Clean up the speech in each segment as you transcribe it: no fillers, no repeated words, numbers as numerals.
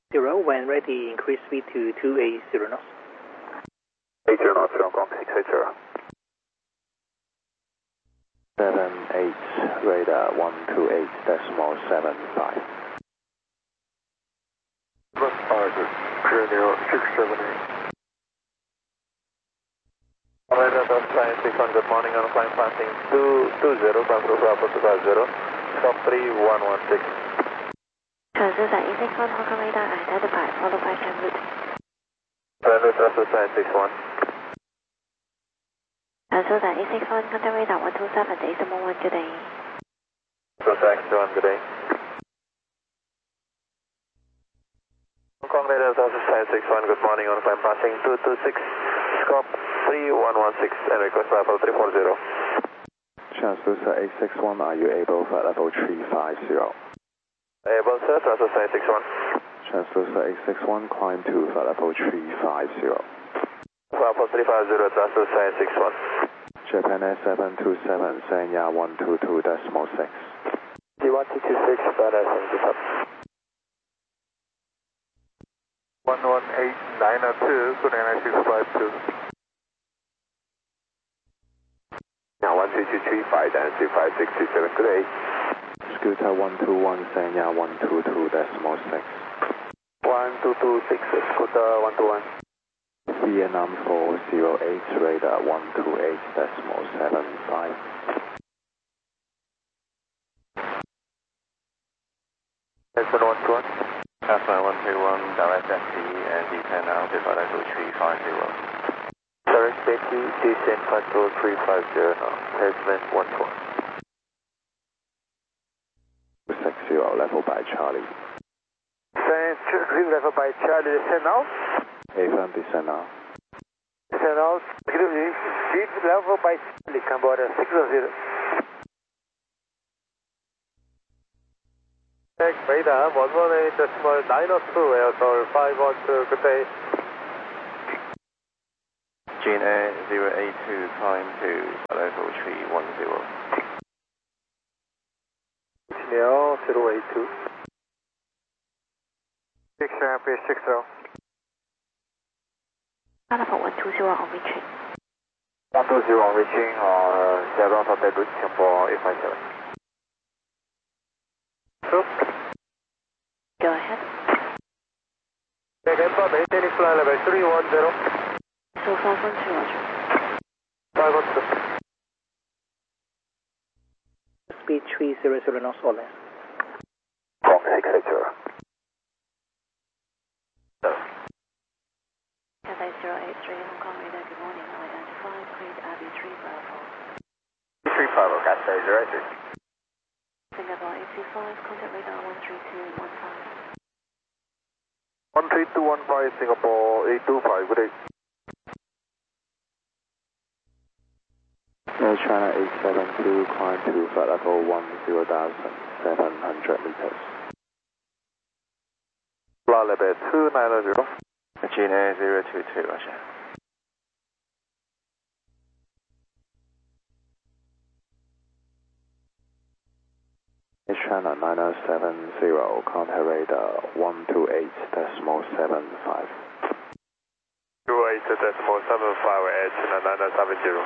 0, when ready, increase speed to 280 knots. 80 knots, Hong Kong 680. 78, radar 128.75. Bus Arthur, clear 0678. Radar Science 61, good morning, on climb passing 220, Bravo Bravo 250, stop 3116. Translucent E61, Hong Kong radar identified, followed by cam route. Translucent Science 61. Translucent E61, contact radar 127, decimal 1, good day. Translucent 61, good day. Hong Kong radar Science 61, good morning, on climb passing 226, stop 3116, and request level 340. Translucent 861, are you able for level 350? Able, sir. Translucent 861. Translucent 861, climb to for level 350. Level 350, Translucent 861. Japan Air 727, Sanya 122.6. D1226, Japan Air 727. 118902, good night 652. Now 13235, and 3567, good day. Scooter 121, Sanya 122.6. 1226, Scooter 121. Vietnam 408, radar 128.75. Desmond 121. Cessna 131, direct taxi and descend altimeter level 350. Direct taxi, descend level 350, Desmond 121. 60 level by Charlie. Level by Charlie, descend now. A-firm descend now. Descend now. Speed level by Charlie, Cambodia 600. Radar 118.902, Airport 512, good day. Jane Air 082, climb to level 310. Now 082. 6 Airfield 60. Alpha 120 on reaching. 120 on reaching, several of the route for 857. Go ahead. Denver, maintaining flight level 310. So 512, Roger. 512. Speed 300 knots or less. Kong 680. Cathay 083, Hong Kong radar, good morning, identified, cleared Abbey 3 Bravo. 350, Cathay 083. Singapore 825, contact radar 13215. 13215, Singapore 825, good day. Air China 872, climb to flight level 10,700 meters. Flight level 290. Jane Air 022, Roger. Air China 9070, contact radar 128.75. 28.75, Air China 9070.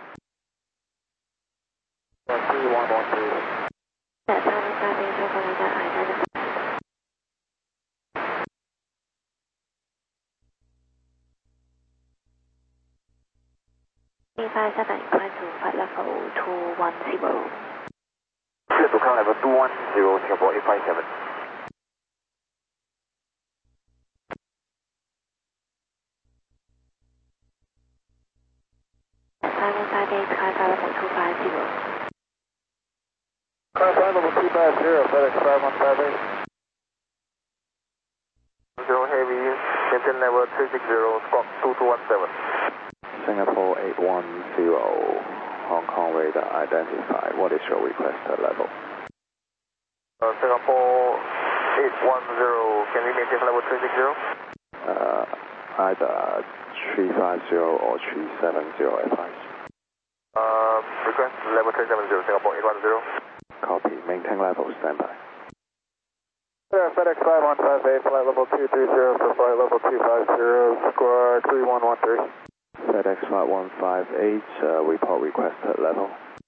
13112. That time is Abbey, Hong Kong radar, identified. E57, climb to flight level 210. Clear to climb level 210, Singapore 857. That time is Abbey, climb flight level 250. Climb flight level 250, FedEx 5158. Zero heavy, maintain level 360, squawk 2217. Singapore 810, Hong Kong radar identified. What is your requested level? Singapore 810, can we maintain level 360? Either 350 or 370 advice. Request level 370, Singapore 810. Copy. Maintain level, standby. FedEx 5158, flight level 230 for flight level 250, squawk 3113. FedEx 5158, report requested level.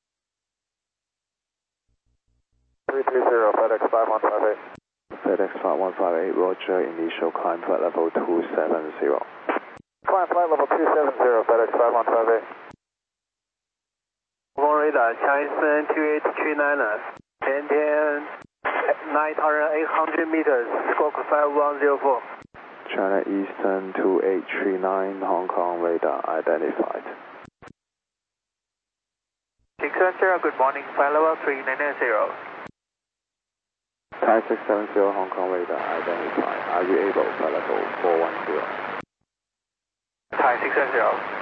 330, FedEx 5158. FedEx 5158, Roger, initial climb flight level 270. Climb flight level 270, FedEx 5158. Hong Kong radar, Chinese 2839ers, 9,800 meters, squawk 5104. China Eastern 2839, Hong Kong radar identified. 670, good morning, flight level 390. Thai 670, Hong Kong radar identified. Are you able flight level 410? Thai 670.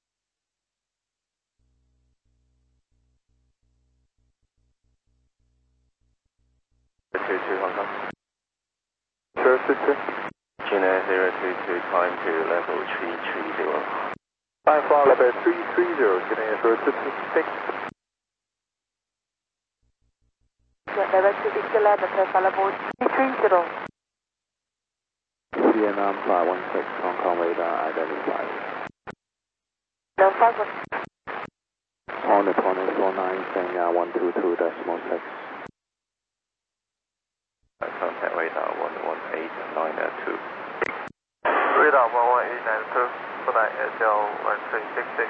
22 Hong Kong. 022. China 022, climb to level 330. Climb flight level 330, China 026. Direct to Victor, flight level 330. Vietnam 516, Hong Kong radar identified. No, 51. On the 2049, Sanya 122.6. Contact radar 118.902. Radar 11892, flight SL 1366.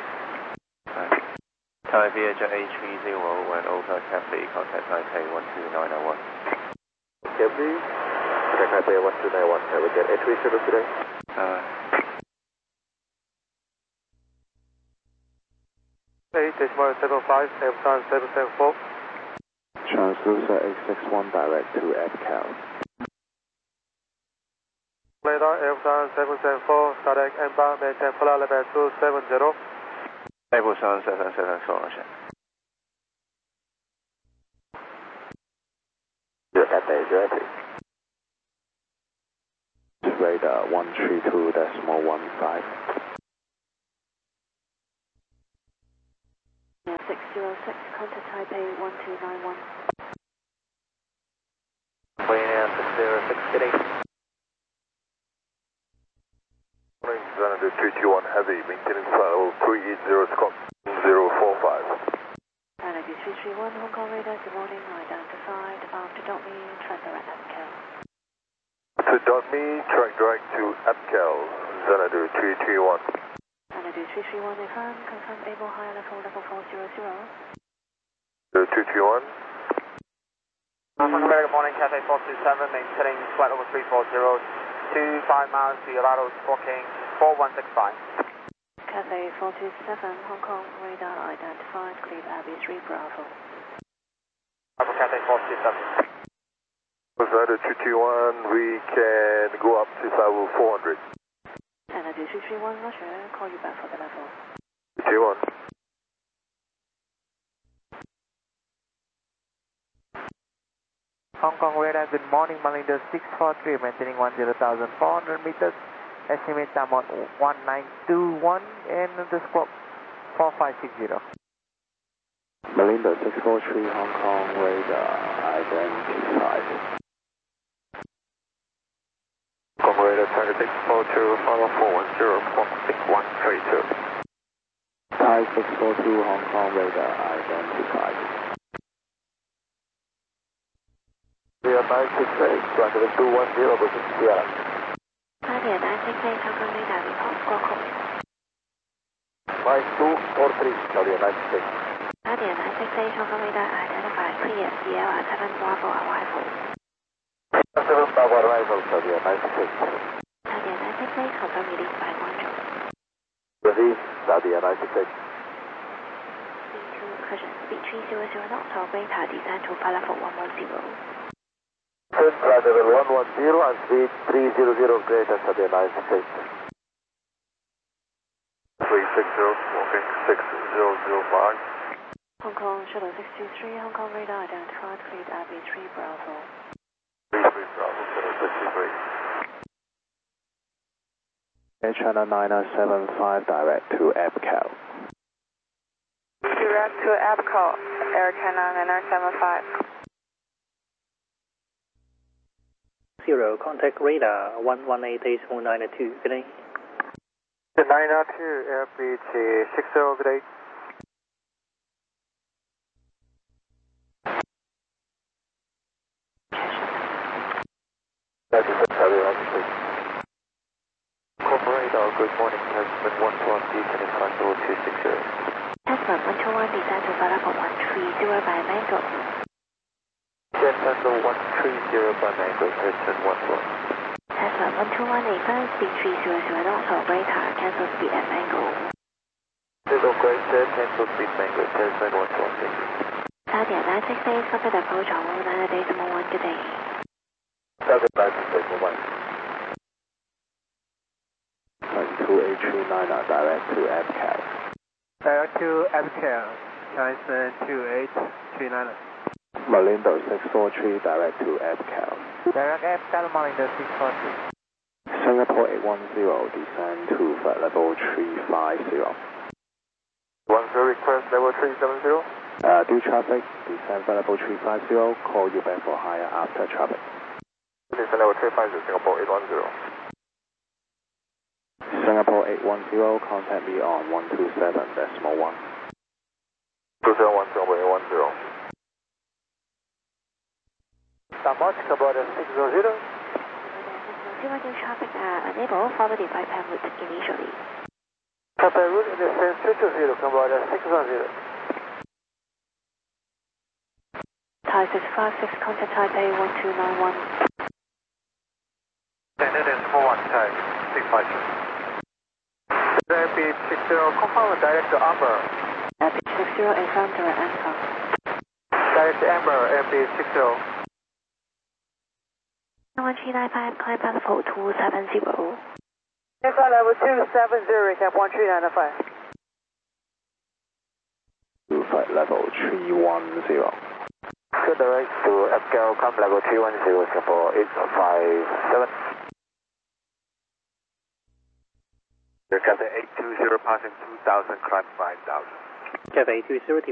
Thai Viager A30 when over Cathay, contact Taipei 12901. Cathay, contact Taipei 1291. Can we get A30 today? Decimal 75, F-Sun 774. Transducer 861 direct to FCAL. Radar F-Sun 774, static inbound, maintain flight level 270. Apple Sun 774. You're Cathay, directly. Radar 132.15. 606, contact Taipei 1291. Wayne 606, getting. Xanadu 321 Heavy, maintaining flight level 380, squawk 045. Xanadu 331, Hong Kong radar, good morning, identified, after dot me, track direct FCAL. To .me, track direct to APCAL, Xanadu 331. Xanadu 331, confirm able higher level 400. 231. Hong Kong radar, good morning, Cathay 427, maintaining flight level 340, 25 miles to Yolado, squawking 4165. Cathay 427, Hong Kong radar identified, cleared Abbey 3 Bravo. Bravo Cathay 427. Xanadu 221, we can go up to level 400. Xanadu 331, Roger, call you back for the level. 221. Hong Kong radar, good morning, Malinder 643, maintaining 10,400 meters, estimate time on 1921 and the squawk 4560. Melinda 643, Hong Kong radar identified. Hong Kong radar, target 642, follow 410, squawk 6132. Thai 642, Hong Kong radar identified. Clear 968, transit 210, Booking Sierra. Claudia 968, Hong Kong radar, report squawk code. 9243, Claudia 968. Claudia 968, Hong Kong radar identified, clear Sierra 7 Bravo arrival. 7 Bravo arrival, Claudia 968. Claudia 968, confirm release by Guangzhou. Release, Claudia 968. Speed 300 knots, target descend to flight level 110. Turn flight level 110 and speed 300, greater Claudia 968. 360, walking 6005. Hong Kong Shuttle 623, Hong Kong radar identified, cleared Abbey 3 Bravo. 33 Bravo, 63. Air China 975 direct to APCAL. Direct to APCAL, Air China 9975. 0, contact radar 118.92. Good day. 902, airbeach 60, good day. That is Radar, good morning, Tasman 11, descending flight level 260. Tasman 121, descend to flight level 130 by Mango. Descend to 130 by Mango, Tasman 11. Tasman 121, advance speed 300 knots, operator, cancel speed at Mango. Little Greater, cancel speed Mango, Tasman 116. Sadia 968, complete approach on 198.1, good day. Southern License, Decimal 1. 2839 direct to APCAL. Direct to APCAL, Tyson 2839. Malindo 643 direct to APCAL. Direct APCAL, Malindo 643. Singapore 810 descend to flight level 350. 10 request level 370. Do traffic, descend flight level 350, call you back for higher after traffic. Descend level 350, Singapore 810. Singapore 810, contact me on 127.1. 2710, Singapore 810. Damot, Singapore 600. New traffic unable, follow the bypass route initially. Bypass route in the sense 320, Singapore 610. Thai 656, contact Taipei 1291. Standard Decimal 1, Thai 656. Airbeach 60, confirm direct to Amber. Airbeach 60, affirm direct answer. Direct to Amber, Airbeach 60. 1395, climb path level 270. Aircraft level 270, cap 1395. To flight level 310. Good direct to APCAL, climb level 310, Singapore 857. Cathay 820 passing 2000, climb 5000. Cathay 820